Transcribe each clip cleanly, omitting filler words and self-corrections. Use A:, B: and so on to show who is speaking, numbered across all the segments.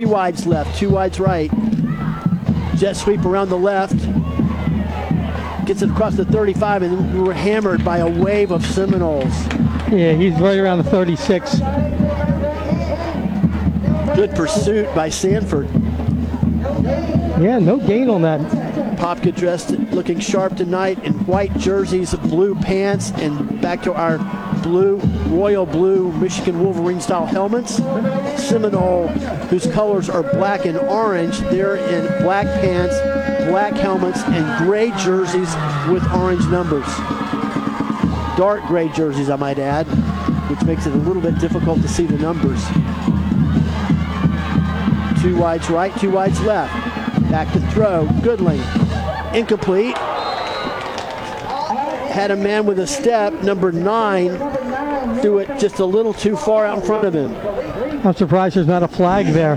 A: wides left, 2 wides right. Jet sweep around the left. Gets it across the 35, and we were hammered by a wave of Seminoles.
B: Yeah, he's right around the 36.
A: Good pursuit by Sanford.
B: Yeah, no gain on that.
A: Popka dressed looking sharp tonight in white jerseys, blue pants, and back to our blue, royal blue Michigan Wolverine style helmets. Seminole, whose colors are black and orange, they're in black pants, black helmets, and gray jerseys with orange numbers. Dark gray jerseys, I might add, which makes it a little bit difficult to see the numbers. 2 wides right, 2 wides left. Back to throw, Goodling. Incomplete. Had a man with a step, number 9, threw it just a little too far out in front of him.
B: I'm surprised there's not a flag there.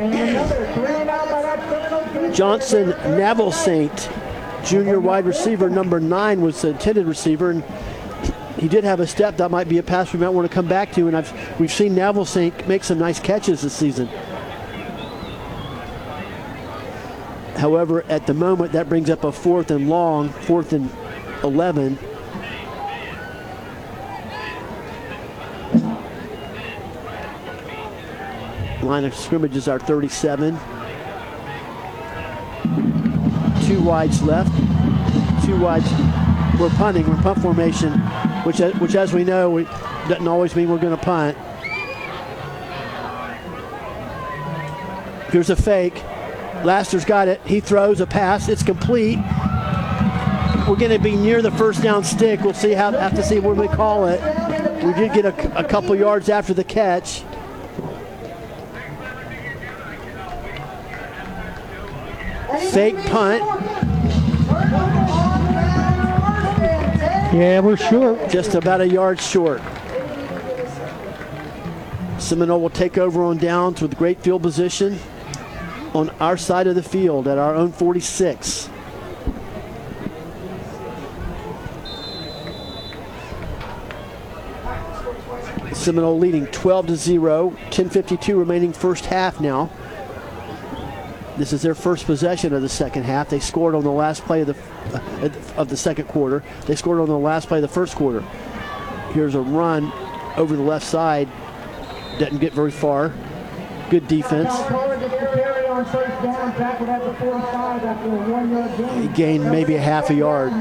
A: Johnson Navalsaint, junior wide receiver, number 9, was the intended receiver, and he did have a step. That might be a pass we might want to come back to, and we've seen Navalsaint make some nice catches this season. However, at the moment, that brings up a 4th and long, 4th and 11. Line of scrimmage is our 37. 2 wides left, 2 wides. We're punting. We're punt formation, which as we know, doesn't always mean we're going to punt. Here's a fake. Laster's got it. He throws a pass. It's complete. We're going to be near the first down stick. We'll see have to see when we call it. We did get a couple yards after the catch. Fake punt.
B: Yeah, we're short.
A: Just about a yard short. Seminole will take over on downs with great field position on our side of the field at our own 46. Seminole leading 12-0, 10:52 remaining first half now. This is their first possession of the second half. They scored on the last play of the second quarter. They scored on the last play of the first quarter. Here's a run over the left side. Doesn't get very far. Good defense. He gained maybe a half a yard.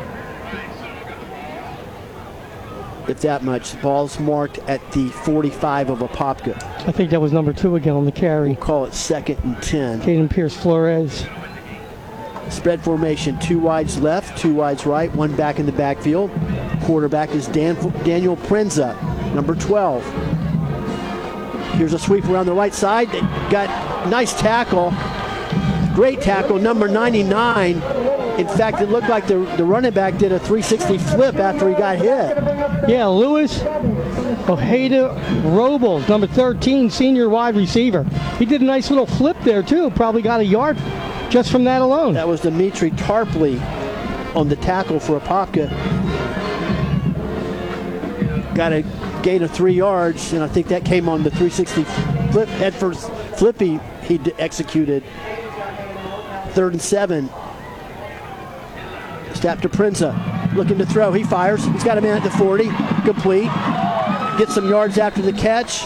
A: If that much. The ball's marked at the 45 of Apopka.
B: I think that was number 2 again on the carry.
A: We'll call it 2nd and 10.
B: Caden Pierce Flores.
A: Spread formation, 2 wides left, 2 wides right, 1 back in the backfield. Quarterback is Daniel Prenza, number 12. Here's a sweep around the right side. They got nice tackle. Great tackle, number 99. In fact, it looked like the running back did a 360 flip after he got hit.
B: Yeah, Lewis Ojeda Robles, number 13, senior wide receiver. He did a nice little flip there, too. Probably got a yard just from that alone.
A: That was Dimitri Tarpley on the tackle for Apopka. Got a gain of 3 yards, and I think that came on the 360 flip, head first flip he executed. 3rd and 7. Snap to Prenza, looking to throw. He fires. He's got a man at the 40. Complete. Gets some yards after the catch.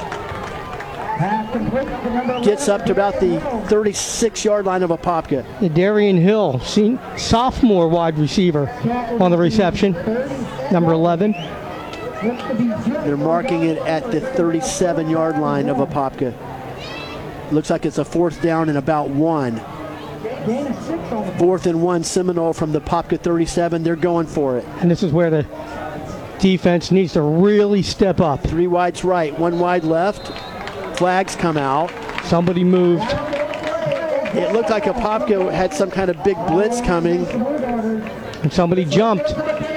A: Gets up to about the 36-yard line of Apopka.
B: Darian Hill, sophomore wide receiver on the reception, number 11.
A: They're marking it at the 37-yard line of Apopka. Looks like it's a 4th down and about 1. 4th and 1, Seminole from the Apopka 37. They're going for it.
B: And this is where the defense needs to really step up.
A: 3 wides right, 1 wide left. Flags come out.
B: Somebody moved.
A: It looked like Apopka had some kind of big blitz coming.
B: And somebody jumped.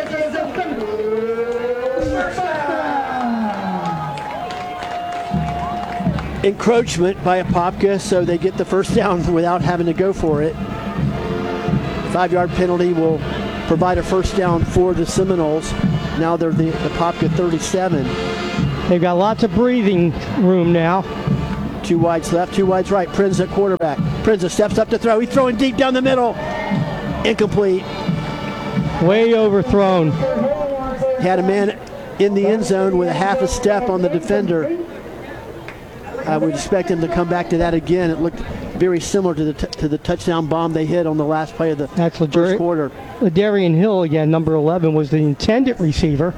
A: Encroachment by Apopka, so they get the first down without having to go for it. 5-yard penalty will provide a first down for the Seminoles. Now they're the Apopka 37.
B: They've got lots of breathing room now.
A: Two wides left, two wides right. Prinza at quarterback. Prinza steps up to throw. He's throwing deep down the middle. Incomplete.
B: Way overthrown.
A: Had a man in the end zone with a half a step on the defender. I would expect him to come back to that again. It looked very similar to the touchdown bomb they hit on the last play of the first quarter.
B: Ladarian Hill, again, number 11, was the intended receiver.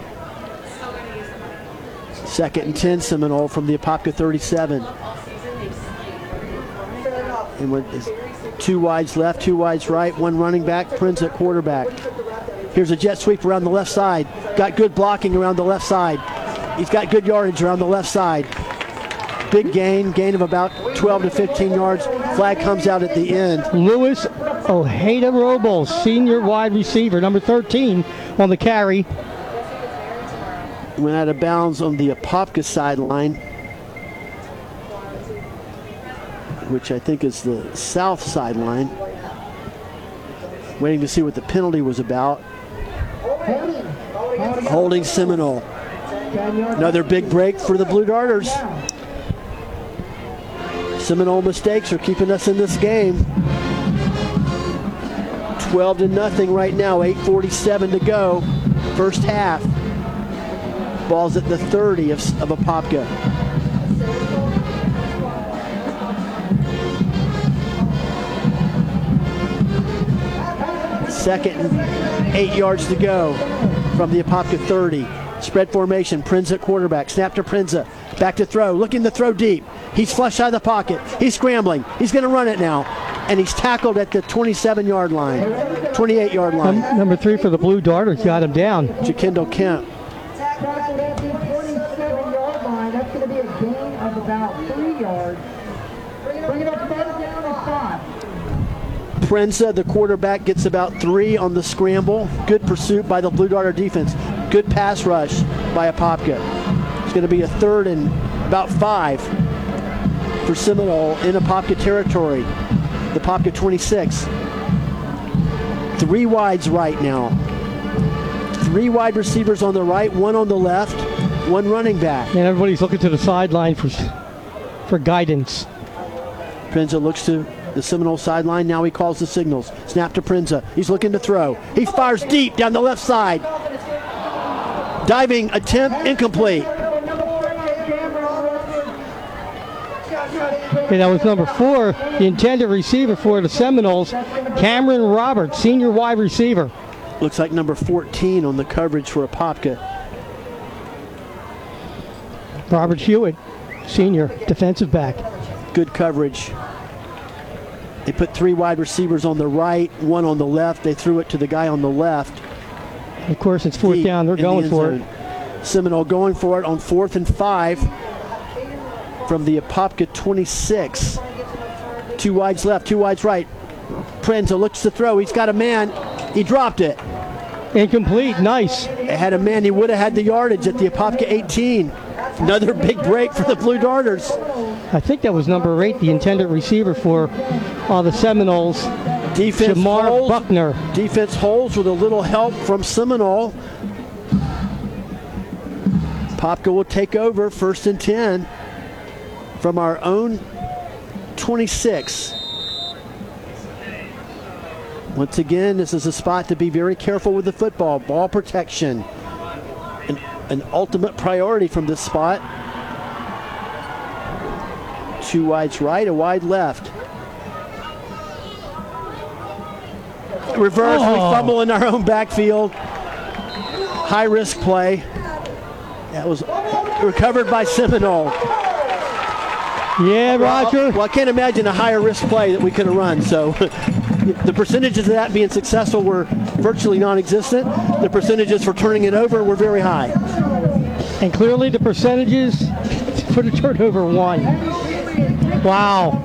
A: 2nd and 10, Seminole from the Apopka 37. And with two wides left, two wides right, one running back, Prince at quarterback. Here's a jet sweep around the left side. Got good blocking around the left side. He's got good yardage around the left side. Big gain of about 12 to 15 yards. Flag comes out at the end.
B: Lewis Ojeda Robles, senior wide receiver, number 13 on the carry.
A: Went out of bounds on the Apopka sideline, which I think is the south sideline. Waiting to see what the penalty was about. Holding Seminole. Another big break for the Blue Darters. Seminole mistakes are keeping us in this game. 12-0 right now, 8:47 to go. First half. Ball's at the 30 of Apopka. Second and 8 yards to go from the Apopka 30. Spread formation, Prinza at quarterback. Snap to Prinza. Back to throw, looking to throw deep. He's flushed out of the pocket. He's scrambling. He's going to run it now. And he's tackled at the 27-yard line, 28-yard line.
B: Number 3 for the Blue Darters got him down.
A: Jakindle Kemp.
C: Tackled at the 27-yard line. That's going to be a gain of about 3 yards. Bring it up, down to 5.
A: Prinza, the quarterback, gets about 3 on the scramble. Good pursuit by the Blue Darter defense. Good pass rush by Apopka. It's going to be a 3rd and about 5 for Seminole in Apopka territory. The Apopka 26. 3 wides right now. 3 wide receivers on the right, 1 on the left, 1 running back.
B: And everybody's looking to the sideline for guidance.
A: Prinza looks to the Seminole sideline. Now he calls the signals. Snap to Prinza. He's looking to throw. He fires deep down the left side. Diving attempt incomplete.
B: Okay, that was number 4, the intended receiver for the Seminoles, Cameron Roberts, senior wide receiver.
A: Looks like number 14 on the coverage for Apopka.
B: Robert Hewitt, senior defensive back.
A: Good coverage. They put 3 wide receivers on the right, 1 on the left. They threw it to the guy on the left.
B: Of course, it's 4th down. They're going for it.
A: Seminole going for it on 4th and 5 from the Apopka 26. 2 wides left, 2 wides right. Prinza looks to throw. He's got a man. He dropped it.
B: Incomplete. Nice.
A: They had a man. He would have had the yardage at the Apopka 18. Another big break for the Blue Darters.
B: I think that was number 8, the intended receiver for the Seminoles,
A: Defense
B: Jamar
A: holds,
B: Buckner.
A: Defense holds with a little help from Seminole. Apopka will take over 1st and 10 from our own 26. Once again, this is a spot to be very careful with the football. Ball protection, an ultimate priority from this spot. 2 wides right, a wide left. Reverse, we fumble in our own backfield. High risk play. That was recovered by Seminole.
B: Yeah, Roger.
A: Well, I can't imagine a higher risk play that we could have run. So the percentages of that being successful were virtually non-existent. The percentages for turning it over were very high.
B: And clearly the percentages for the turnover 1. Wow.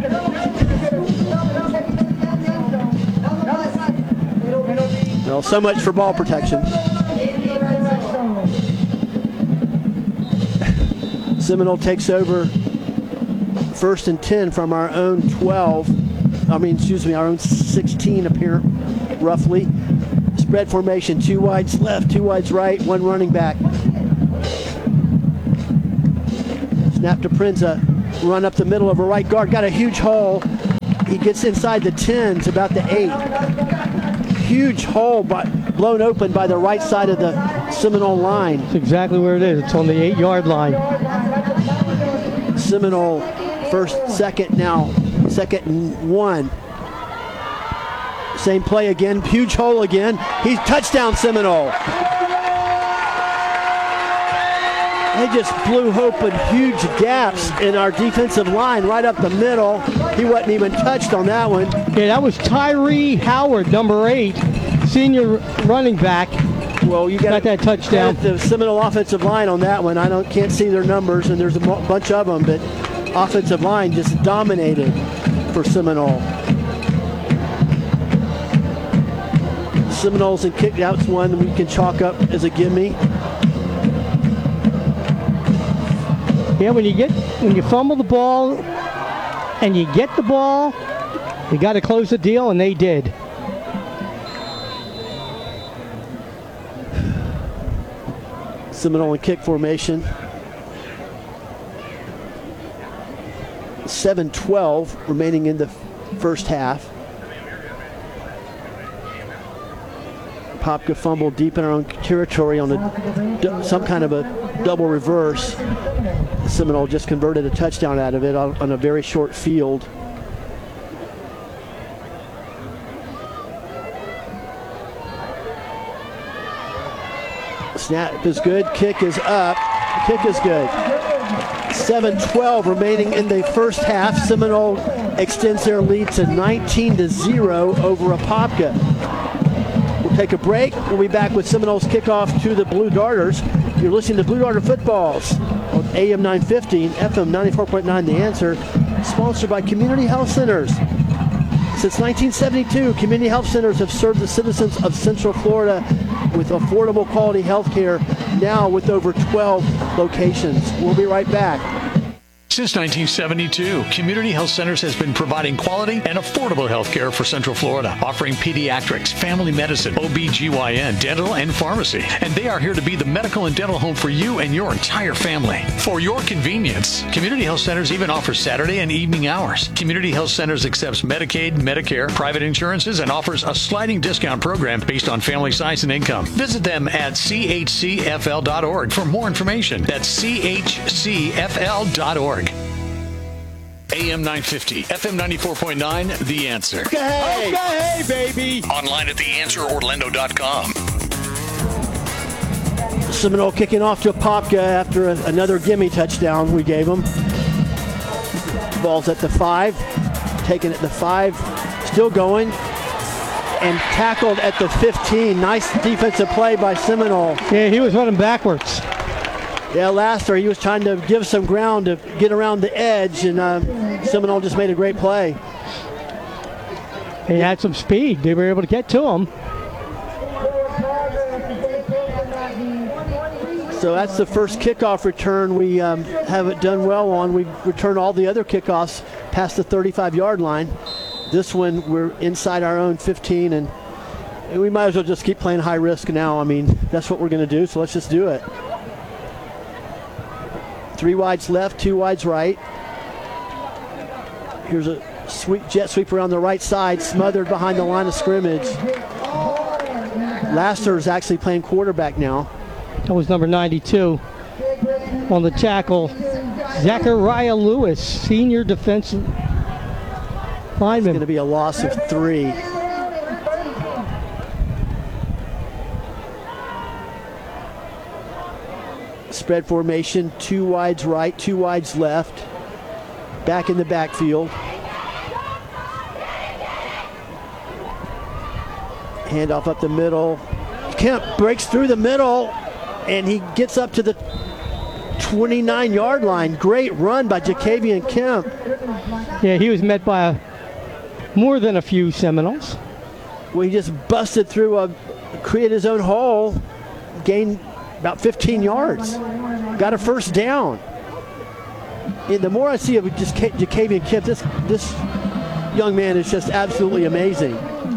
A: Well, so much for ball protection. Seminole takes over 1st and 10 from our own 12. Our own 16 apparent, roughly. Spread formation, 2 wides left, 2 wides right, 1 running back. Snap to Prinza. run up the middle of a right guard. Got a huge hole. He gets inside the 10s, about the 8. Huge hole blown open by the right side of the Seminole line.
B: That's exactly where it is. It's on the 8-yard line.
A: Seminole second and 1. Same play again, huge hole again. He's touchdown Seminole. They just blew open huge gaps in our defensive line right up the middle. He wasn't even touched on that one.
B: Yeah, that was Tyree Howard, number 8, senior running back.
A: Well, you got
B: that touchdown.
A: The Seminole offensive line on that one. Can't see their numbers, and there's a bunch of them, but offensive line just dominated for Seminole. Seminoles and kickouts one we can chalk up as a gimme.
B: Yeah, when you fumble the ball and you get the ball, you got to close the deal, and they did.
A: Seminole in kick formation. 7:12 remaining in the first half. Popka fumbled deep in our own territory on some kind of a double reverse. Seminole just converted a touchdown out of it on a very short field. Snap is good, kick is up, kick is good. 7:12 remaining in the first half. Seminole extends their lead to 19-0 over Apopka. We'll take a break. We'll be back with Seminoles kickoff to the Blue Darters. You're listening to Blue Darter Footballs on AM 915, FM 94.9 The Answer, sponsored by Community Health Centers. Since 1972, Community Health Centers have served the citizens of Central Florida with affordable quality health care, now with over 12 locations. We'll be right back.
D: Since 1972, Community Health Centers has been providing quality and affordable health care for Central Florida, offering pediatrics, family medicine, OB/GYN, dental, and pharmacy. And they are here to be the medical and dental home for you and your entire family. For your convenience, Community Health Centers even offers Saturday and evening hours. Community Health Centers accepts Medicaid, Medicare, private insurances, and offers a sliding discount program based on family size and income. Visit them at chcfl.org for more information. That's chcfl.org. AM 950, FM 94.9, The Answer.
A: Okay,
D: baby. Online at theanswerorlando.com.
A: Seminole kicking off to Apopka after another gimme touchdown we gave them. Ball's at the 5, taken at the 5, still going, and tackled at the 15. Nice defensive play by Seminole.
B: Yeah, he was running backwards.
A: Yeah, Laster, he was trying to give some ground to get around the edge, and Seminole just made a great play.
B: He had some speed. They were able to get to him.
A: So that's the first kickoff return we haven't done well on. We returned all the other kickoffs past the 35-yard line. This one, we're inside our own 15, and we might as well just keep playing high risk now. I mean, that's what we're going to do, so let's just do it. 3 wides left, 2 wides right. Here's a sweep, jet sweep around the right side, smothered behind the line of scrimmage. Laster is actually playing quarterback now.
B: That was number 92 on the tackle. Zachariah Lewis, senior defensive lineman.
A: It's going to be a loss of 3. Spread formation, 2 wides right, 2 wides left. Back in the backfield. Handoff up the middle. Kemp breaks through the middle, and he gets up to the 29-yard line. Great run by Jacavian Kemp.
B: Yeah, he was met by more than a few Seminoles.
A: Well, he just busted through, created his own hole, gained about 15 yards. Got a first down. And the more I see of just Jacavian Kemp, this young man is just absolutely amazing.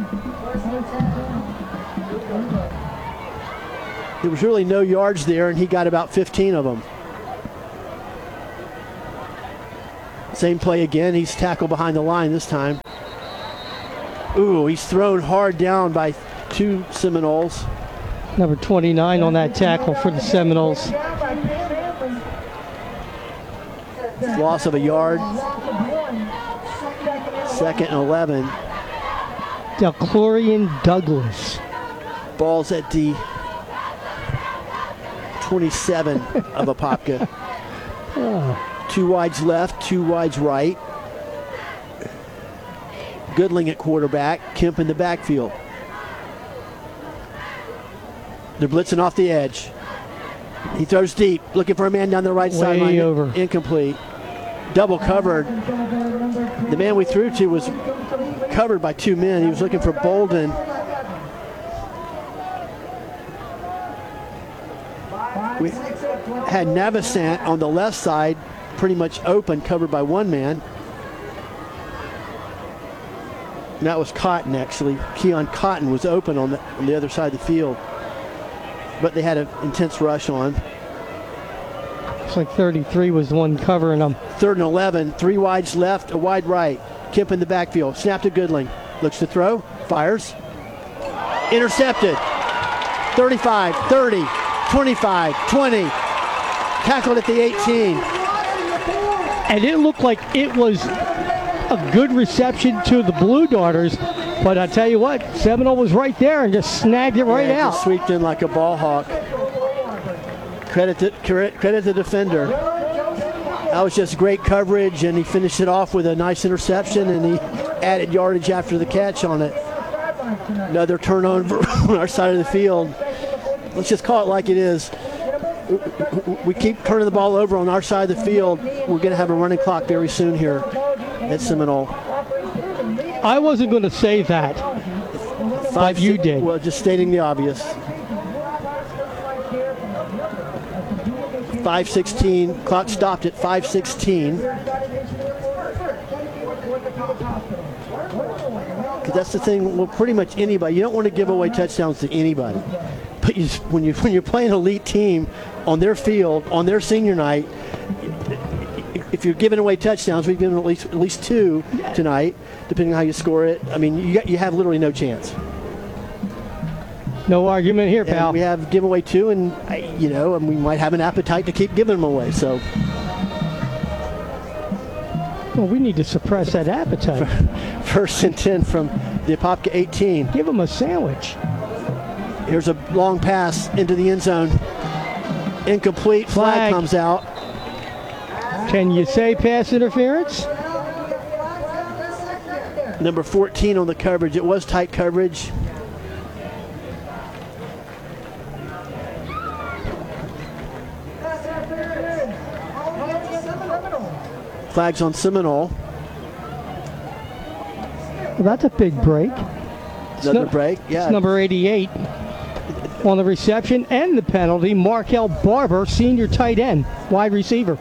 A: There was really no yards there, and he got about 15 of them. Same play again. He's tackled behind the line this time. Ooh, he's thrown hard down by 2 Seminoles.
B: Number 29 on that tackle for the Seminoles.
A: Loss of a yard. 2nd and 11.
B: Delclorian Douglas.
A: Ball's at the 27 of Apopka. 2 wides left, 2 wides right. Goodling at quarterback, Kemp in the backfield. They're blitzing off the edge. He throws deep, looking for a man down the right sideline.
B: Over.
A: Incomplete. Double covered. The man we threw to was covered by 2 men. He was looking for Bolden. We had Navasant on the left side, pretty much open, covered by 1 man. And that was Cotton, actually. Keon Cotton was open on the other side of the field. But they had an intense rush on.
B: Looks like 33 was the one covering them.
A: 3rd and 11, 3 wides left, a wide right. Kemp in the backfield. Snap to Goodling. Looks to throw. Fires. Intercepted. 35, 30, 25, 20. Tackled at the 18.
B: And it looked like it was a good reception to the Blue Darters. But I tell you what, Seminole was right there and just snagged it right out.
A: Just sweeped in like a ball hawk. Credit the defender. That was just great coverage, and he finished it off with a nice interception, and he added yardage after the catch on it. Another turnover on our side of the field. Let's just call it like it is. We keep turning the ball over on our side of the field. We're going to have a running clock very soon here at Seminole.
B: I wasn't going to say that, but you did.
A: Well, just stating the obvious. 5:16. Clock stopped at 5:16. Because that's the thing. Well, pretty much anybody. You don't want to give away touchdowns to anybody. But when you're playing an elite team on their field on their senior night, if you're giving away touchdowns, we've given at least 2 tonight, depending on how you score it. I mean, you have literally no chance.
B: No argument here, pal.
A: And we have given away 2, and and we might have an appetite to keep giving them away. So,
B: well, we need to suppress that appetite.
A: 1st and 10 from the Apopka 18.
B: Give them a sandwich.
A: Here's a long pass into the end zone. Incomplete. Flag comes out.
B: Can you say pass interference?
A: Number 14 on the coverage. It was tight coverage. Flags on Seminole.
B: Well, that's a big break.
A: Another break. Yeah.
B: It's number 88 on the reception and the penalty. Markel Barber, senior tight end, wide receiver.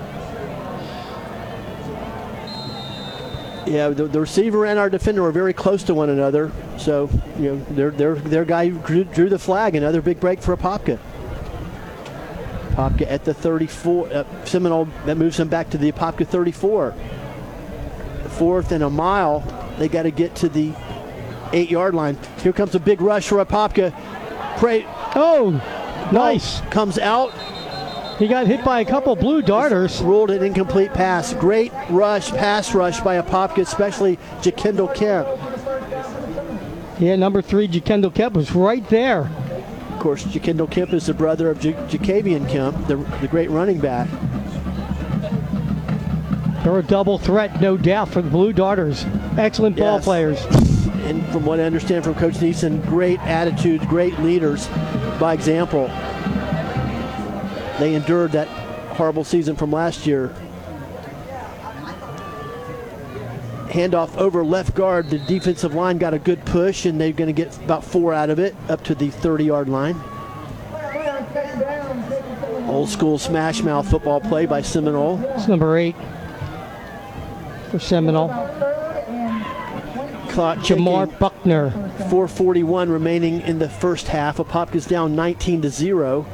A: Yeah, the receiver and our defender were very close to one another. So, their guy drew the flag. Another big break for Apopka. Apopka at the 34. Seminole, that moves them back to the Apopka 34. 4th and a mile. They got to get to the 8-yard line. Here comes a big rush for Apopka.
B: Oh, nice.
A: Comes out.
B: He got hit by a couple Blue Darters.
A: Ruled an incomplete pass. Great pass rush by Apopka, especially Jakendall Kemp.
B: Yeah, number 3, Jakendall Kemp was right there.
A: Of course, Jakendall Kemp is the brother of Jakavian Kemp, the great running back.
B: They're a double threat, no doubt, for the Blue Darters. Excellent ball players.
A: And from what I understand from Coach Neeson, great attitudes, great leaders by example. They endured that horrible season from last year. Handoff over left guard. The defensive line got a good push, and they're going to get about 4 out of it, up to the 30-yard line. Old school smash mouth football play by Seminole.
B: It's number 8 for Seminole.
A: Clock
B: Jamar Buckner.
A: 4:41 remaining in the first half. Apopka's down 19-0.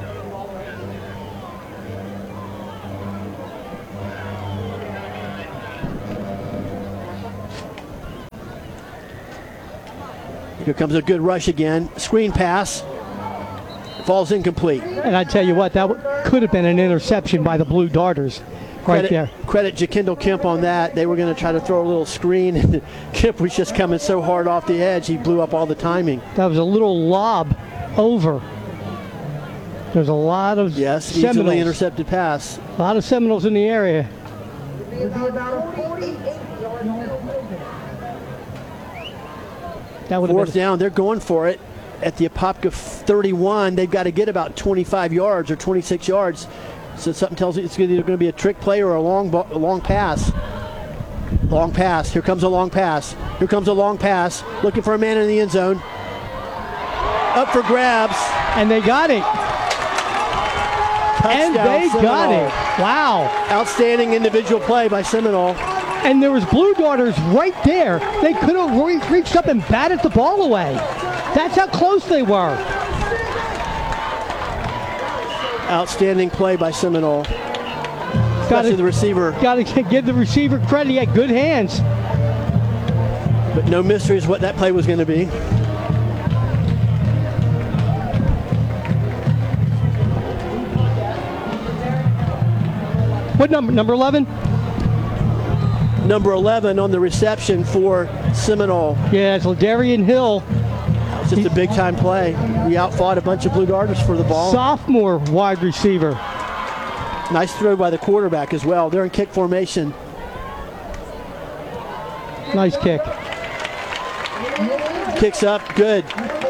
A: Here comes a good rush again. Screen pass. Falls incomplete.
B: And I tell you what, that could have been an interception by the Blue Darters right there.
A: Credit Jakindle Kemp on that. They were going to try to throw a little screen, and Kemp was just coming so hard off the edge, he blew up all the timing.
B: That was a little lob over. There's a lot of
A: easily
B: Seminoles.
A: intercepted pass.
B: A lot of Seminoles in the area.
C: It'll be about a 48-yard field goal.
B: That would have
A: Fourth
B: been
A: down, they're going for it. At the Apopka 31, they've got to get about 25 yards or 26 yards. So something tells you it's either going to be a trick play or a long pass. Long pass. Here comes a long pass. Here comes a long pass. Looking for a man in the end zone. Up for grabs.
B: and they got it.
A: Touchdown,
B: And they got
A: Seminole.
B: it. Wow.
A: Outstanding individual play by Seminole.
B: And there was Blue Darters right there. They could have reached up and batted the ball away. That's how close they were.
A: Outstanding play by Seminole. Especially the receiver.
B: Got to give the receiver credit. He had good hands.
A: But no mysteries what that play was going to be.
B: What number? Number 11?
A: Number 11 on the reception for Seminole.
B: Yeah, it's Ladarian Hill.
A: It's just a big time play. We outfought a bunch of Blue Darters for the ball.
B: Sophomore wide receiver.
A: Nice throw by the quarterback as well. They're in kick formation.
B: Nice kick.
A: Kicks up, good.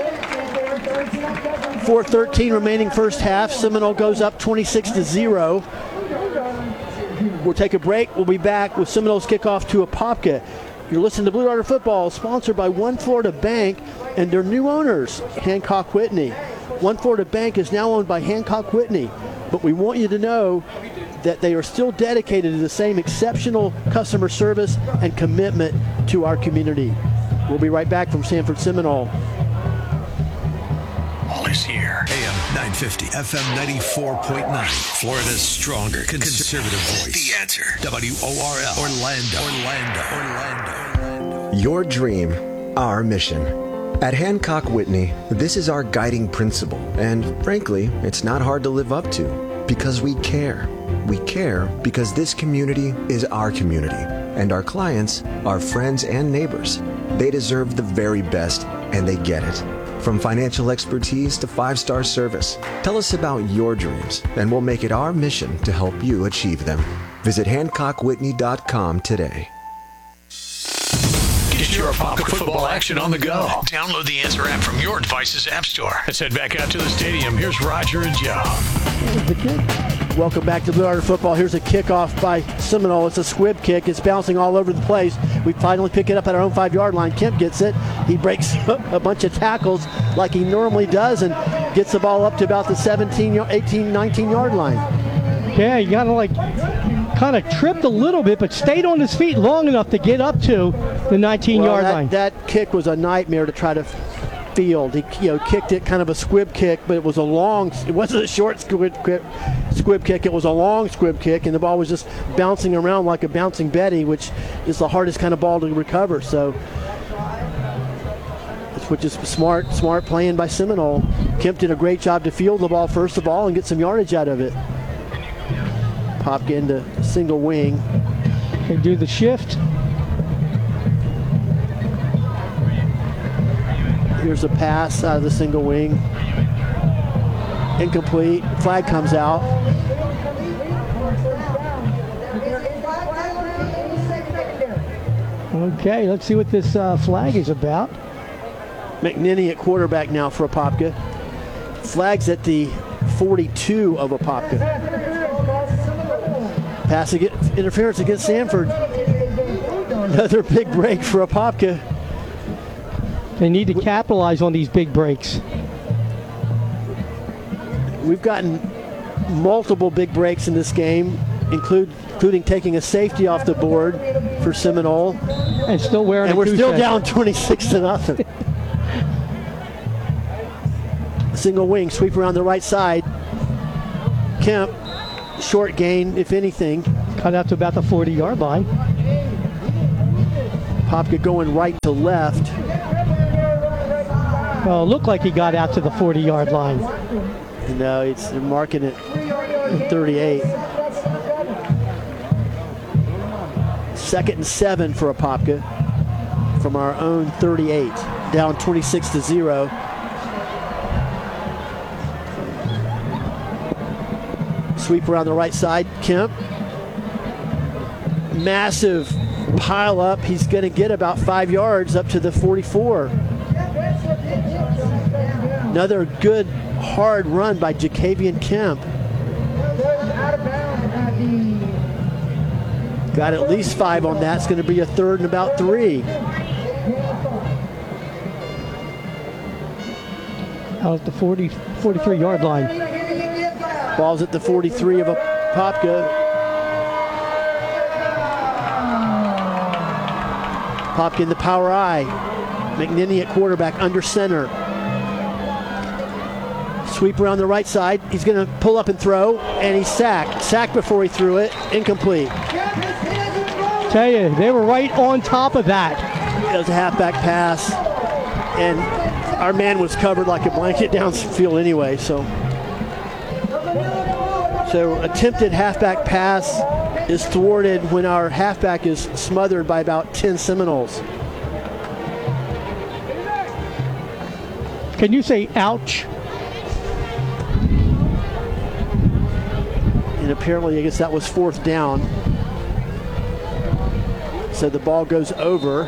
A: 4:13 remaining first half. Seminole goes up 26-0. We'll take a break. We'll be back with Seminole's kickoff to Apopka. You're listening to Blue Darter Football, sponsored by One Florida Bank and their new owners, Hancock Whitney. One Florida Bank is now owned by Hancock Whitney, but we want you to know that they are still dedicated to the same exceptional customer service and commitment to our community. We'll be right back from Sanford Seminole.
D: All is here.
E: AM 950, FM 94.9. Florida's stronger conservative voice. The Answer. WORL. Orlando.
F: Your dream, our mission. At Hancock Whitney, this is our guiding principle, and frankly, it's not hard to live up to, because we care. We care because this community is our community, and our clients, our friends and neighbors. They deserve the very best, and they get it. From financial expertise to five-star service, tell us about your dreams, and we'll make it our mission to help you achieve them. Visit HancockWhitney.com today.
D: Get your Apopka football action on the go. Download the Answer app from your device's app store. Let's head back out to the stadium. Here's Roger and Joe.
A: Welcome back to Blue Darter Football. Here's a kickoff by Seminole. It's a squib kick. It's bouncing all over the place. We finally pick it up at our own 5-yard line. Kemp gets it. He breaks a bunch of tackles like he normally does and gets the ball up to about the 17, 18, 19-yard line.
B: Yeah, he got to kind of tripped a little bit, but stayed on his feet long enough to get up to the 19-yard line.
A: That kick was a nightmare to try to field. He kicked it kind of a squib kick, but it wasn't a short squib kick. It was a long squib kick, and the ball was just bouncing around like a bouncing Betty, which is the hardest kind of ball to recover. So, which is smart playing by Seminole. Kemp did a great job to field the ball first of all and get some yardage out of it. Pop into single wing.
B: They do the shift.
A: Here's a pass out of the single wing. Incomplete. Flag comes out.
B: Okay, let's see what this flag is about.
A: McNinney at quarterback now for Apopka. Flag's at the 42 of Apopka. Pass interference against Sanford. Another big break for Apopka.
B: They need to capitalize on these big breaks.
A: We've gotten multiple big breaks in this game, including taking a safety off the board for Seminole.
B: And still wearing
A: and
B: a
A: we're still
B: goose
A: down 26-0. Single wing, sweep around the right side. Kemp, short gain, if anything.
B: Cut out to about the 40-yard line.
A: Apopka going right to left.
B: Well, it looked like he got out to the 40-yard line.
A: No, they're marking it 38. 2nd and 7 for Apopka from our own 38, down 26-0. Sweep around the right side, Kemp. Massive pile up. He's going to get about 5 yards up to the 44. Another good hard run by Jacavian Kemp. Got at least 5 on that. It's going to be a 3rd and about 3.
B: Out at the 43-yard line.
A: Ball's at the 43 of Apopka. Apopka in the power I. McNinney at quarterback under center. Sweep around the right side. He's going to pull up and throw, and he's sacked. Sacked before he threw it. Incomplete.
B: Tell you, they were right on top of that.
A: It was a halfback pass, and our man was covered like a blanket downfield anyway. So attempted halfback pass is thwarted when our halfback is smothered by about 10 Seminoles.
B: Can you say ouch?
A: And apparently, I guess that was 4th down. So the ball goes over.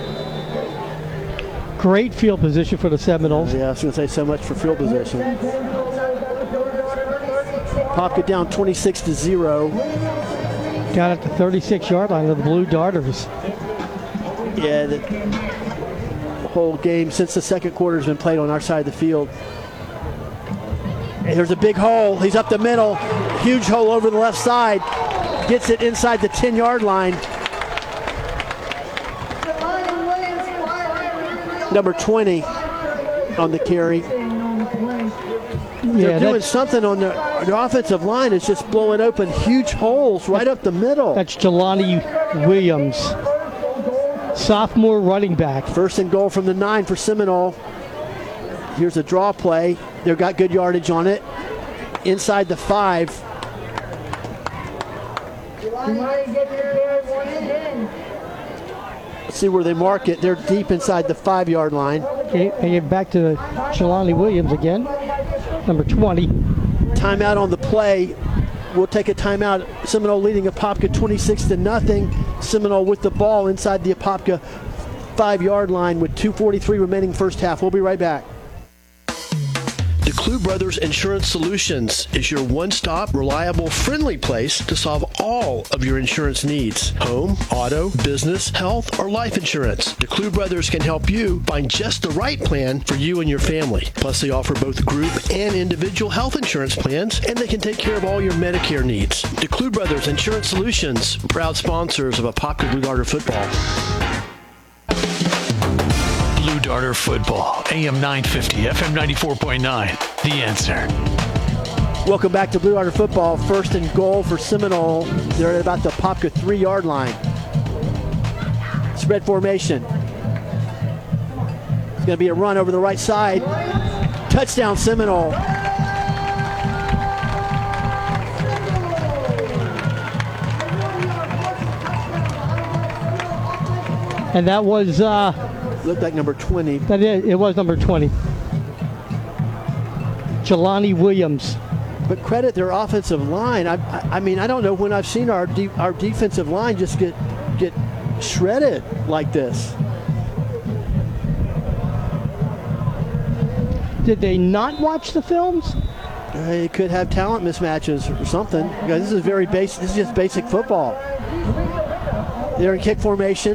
B: Great field position for the Seminoles.
A: Yeah, I was going to say so much for field position. Apopka down 26-0.
B: Down at the 36-yard line of the Blue Darters.
A: Yeah, the whole game since the second quarter has been played on our side of the field. And here's a big hole. He's up the middle. Huge hole over the left side. Gets it inside the 10-yard line. Number 20 on the carry. They're doing something on the offensive line. It's just blowing open huge holes right up the middle.
B: That's Jelani Williams, sophomore running back.
A: 1st and goal from the 9 for Seminole. Here's a draw play. They've got good yardage on it. Inside the 5. Let's see where they mark it. They're deep inside the 5-yard line.
B: Okay, they get back to Jelani Williams again, number 20.
A: Timeout on the play. We'll take a timeout. Seminole leading Apopka 26-0. Seminole with the ball inside the Apopka 5-yard line with 2:43 remaining first half. We'll be right back. DeClue Brothers Insurance Solutions is your one-stop, reliable, friendly place to solve all of your insurance needs. Home, auto, business, health, or life insurance. DeClue Brothers can help you find just the right plan for you and your family. Plus, they offer both group and individual health insurance plans, and they can take care of all your Medicare needs. DeClue Brothers Insurance Solutions, proud sponsors of Apopka Blue Darter football.
D: Blue Darter football, AM 950, FM 94.9. The Answer.
A: Welcome back to Blue Darter football. 1st and goal for Seminole. They're at about the Apopka 3-yard line. Spread formation. It's going to be a run over the right side. Touchdown Seminole.
B: And that was
A: Looked like number 20.
B: it was number 20. Jelani Williams.
A: But credit their offensive line. I mean, I don't know when I've seen our defensive line just get shredded like this.
B: Did they not watch the films?
A: They could have talent mismatches or something. Because this is very basic. This is just basic football. They're in kick formation.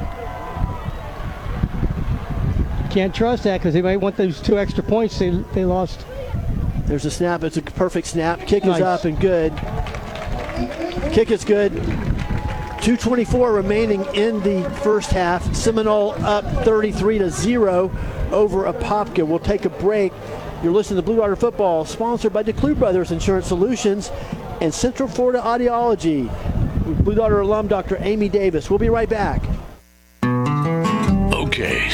B: Can't trust that because they might want those 2 extra points they lost.
A: There's a snap. It's a perfect snap. Kick
B: Nice.
A: is up and good. Kick is good. 2:24 remaining in the first half. Seminole up 33-0 over Apopka. We'll take a break. You're listening to Blue Darter Football, sponsored by DeClue Brothers Insurance Solutions and Central Florida Audiology. Blue Darter alum Dr. Amy Davis. We'll be right back.
D: Okay,